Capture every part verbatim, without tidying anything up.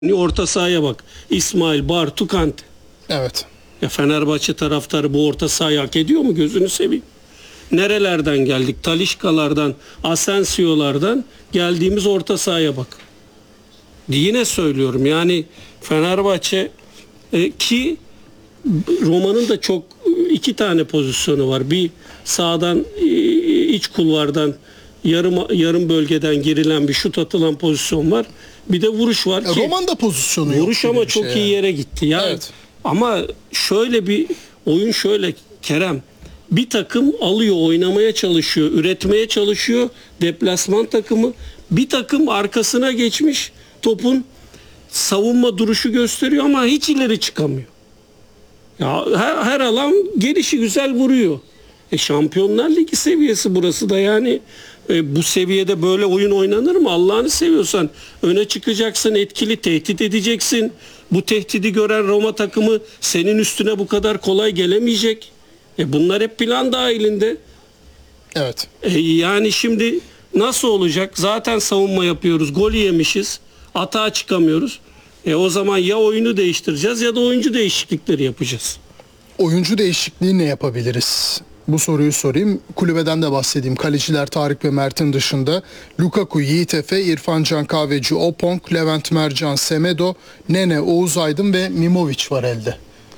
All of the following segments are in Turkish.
Orta sahaya bak. İsmail, Bartu, Kante. Evet. Ya Fenerbahçe taraftarı bu orta sahayı hak ediyor mu? Gözünü seveyim. Nerelerden geldik? Talisca'lardan, Asensio'lardan geldiğimiz orta sahaya bak. Yine söylüyorum yani Fenerbahçe e, ki Roma'nın da çok iki tane pozisyonu var. Bir sağdan e, iç kulvardan yarım yarım bölgeden girilen bir şut atılan pozisyon var. Bir de vuruş var ki. Roman da pozisyonu yok. Vuruş ama çok şey iyi yere gitti. Yani evet. Ama şöyle bir oyun şöyle Kerem. Bir takım alıyor, oynamaya çalışıyor, üretmeye çalışıyor. Deplasman takımı. Bir takım arkasına geçmiş. Topun savunma duruşu gösteriyor ama hiç ileri çıkamıyor. Ya her, her alan gelişi güzel vuruyor. E Şampiyonlar Ligi seviyesi burası da yani e, bu seviyede böyle oyun oynanır mı? Allah'ını seviyorsan öne çıkacaksın, etkili tehdit edeceksin. Bu tehdidi gören Roma takımı senin üstüne bu kadar kolay gelemeyecek. E bunlar hep plan dahilinde. Evet. E yani şimdi nasıl olacak? Zaten savunma yapıyoruz, gol yemişiz, atağa çıkamıyoruz. E o zaman ya oyunu değiştireceğiz ya da oyuncu değişiklikleri yapacağız. Oyuncu değişikliği ne yapabiliriz? Bu soruyu sorayım. Kulübeden de bahsedeyim. Kaleciler Tarık ve Mert'in dışında Lukaku, Yiğit Efe, İrfan Can Kahveci, Opong, Levent Mercan, Semedo, Nene, Oğuz Aydın ve Mimovic var elde.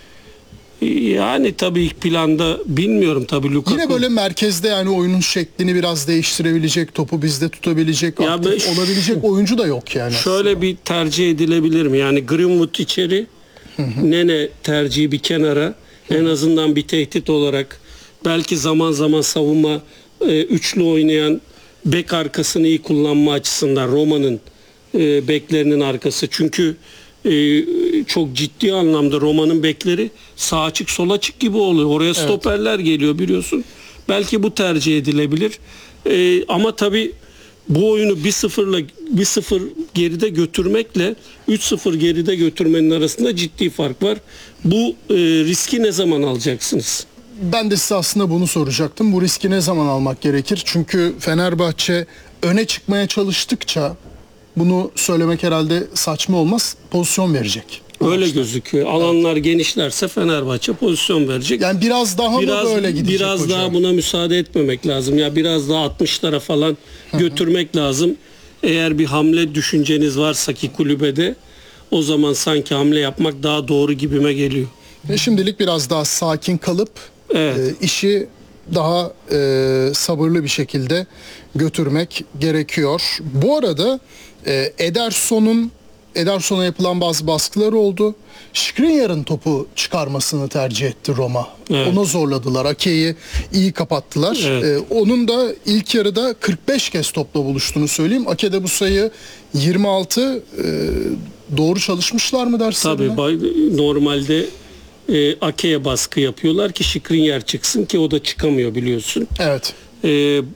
Yani tabii ilk planda bilmiyorum tabii Lukaku. Yine böyle merkezde yani oyunun şeklini biraz değiştirebilecek, topu bizde tutabilecek, ya aktif ben, olabilecek oyuncu da yok yani. Şöyle aslında bir tercih edilebilir mi? Yani Greenwood içeri, hı hı. Nene tercihi bir kenara, hı hı. En azından bir tehdit olarak belki zaman zaman savunma e, üçlü oynayan bek arkasını iyi kullanma açısından Roma'nın e, beklerinin arkası. Çünkü e, çok ciddi anlamda Roma'nın bekleri sağ açık sol açık gibi oluyor. Oraya stoperler evet. geliyor biliyorsun. Belki bu tercih edilebilir. E, ama tabii bu oyunu bir sıfırla bir sıfır geride götürmekle üç sıfır geride götürmenin arasında ciddi fark var. Bu e, riski ne zaman alacaksınız? Ben de size aslında bunu soracaktım. Bu riski ne zaman almak gerekir? Çünkü Fenerbahçe öne çıkmaya çalıştıkça bunu söylemek herhalde saçma olmaz. Pozisyon verecek. Öyle gözüküyor. Alanlar evet. genişlerse Fenerbahçe pozisyon verecek. Yani biraz daha biraz, mı böyle gidecek Biraz hocam? daha buna müsaade etmemek lazım. Ya biraz daha altmışlara falan Hı-hı. götürmek lazım. Eğer bir hamle düşünceniz varsa ki kulübede o zaman sanki hamle yapmak daha doğru gibime geliyor. Ve şimdilik biraz daha sakin kalıp evet. e, işi daha e, sabırlı bir şekilde götürmek gerekiyor. Bu arada e, Ederson'un Ederson'a yapılan bazı baskılar oldu. Skriniar'ın topu çıkarmasını tercih etti Roma. Evet. Ona zorladılar. Ake'yi iyi kapattılar. Evet. Ee, onun da ilk yarıda kırk beş kez topla buluştuğunu söyleyeyim. Ake'de bu sayı yirmi altı. Ee, doğru çalışmışlar mı dersin? Tabii normalde e, Ake'ye baskı yapıyorlar ki Skriniar çıksın ki o da çıkamıyor biliyorsun. Evet. E,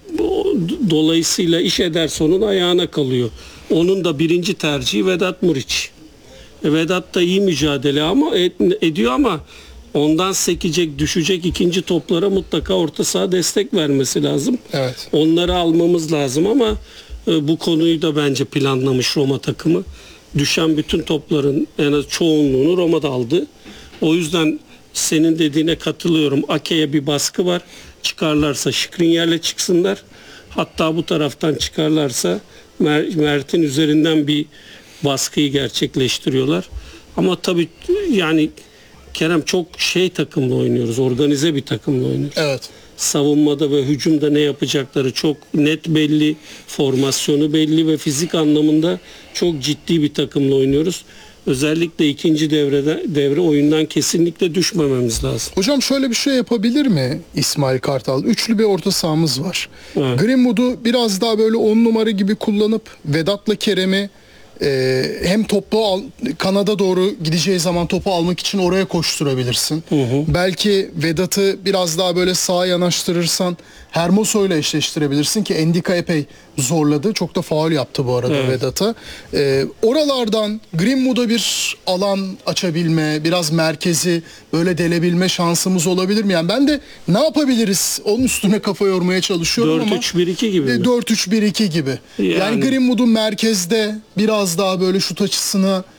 dolayısıyla iş Ederson'un ayağına kalıyor. Onun da birinci tercihi Vedat Muriç. Vedat da iyi mücadele ama ed- ediyor ama ondan sekecek, düşecek ikinci toplara mutlaka orta saha destek vermesi lazım. Evet. Onları almamız lazım ama e, bu konuyu da bence planlamış Roma takımı. Düşen bütün topların en az çoğunluğunu Roma'da aldı. O yüzden senin dediğine katılıyorum. Ake'ye bir baskı var. Çıkarlarsa Skriniar'le çıksınlar. Hatta bu taraftan çıkarlarsa Mert'in üzerinden bir baskıyı gerçekleştiriyorlar. Ama tabii yani Kerem çok şey takımla oynuyoruz. Organize bir takımla oynuyoruz. Evet. Savunmada ve hücumda ne yapacakları çok net belli. Formasyonu belli ve fizik anlamında çok ciddi bir takımla oynuyoruz. Özellikle ikinci devrede devre oyundan kesinlikle düşmememiz lazım. Hocam şöyle bir şey yapabilir mi İsmail Kartal? Üçlü bir orta sahamız var. Evet. Greenwood'u biraz daha böyle on numara gibi kullanıp Vedat'la Kerem'i e, hem topu al, kanada doğru gideceği zaman topu almak için oraya koşturabilirsin. Hı hı. Belki Vedat'ı biraz daha böyle sağa yanaştırırsan Hermoso ile eşleştirebilirsin ki Endika epey zorladı. Çok da faul yaptı bu arada evet. Vedat'a. Ee, oralardan Greenwood'a bir alan açabilme, biraz merkezi böyle delebilme şansımız olabilir mi? Yani ben de ne yapabiliriz? Onun üstüne kafa yormaya çalışıyorum ama dört üç bir iki gibi mi? dört üç bir iki gibi. Yani, yani Greenwood'un merkezde biraz daha böyle şut açısını